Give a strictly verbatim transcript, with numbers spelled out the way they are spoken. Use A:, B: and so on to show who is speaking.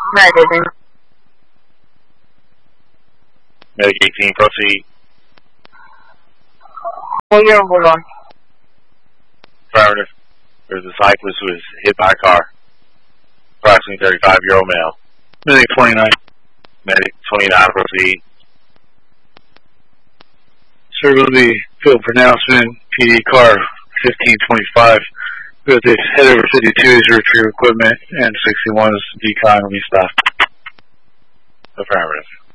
A: No, I didn't.
B: Medic eighteen, proceed.
A: Oh, yeah, hold on.
B: Affirmative. There's a cyclist who was hit by a car. Approximately thirty-five-year-old male.
C: Medic twenty-nine.
B: Medic twenty-nine, proceed.
C: Circle field pronouncement, P D car fifteen twenty-five. With this head over fifty-two is to retrieve equipment, and sixty-one is decon restop.
B: Affirmative.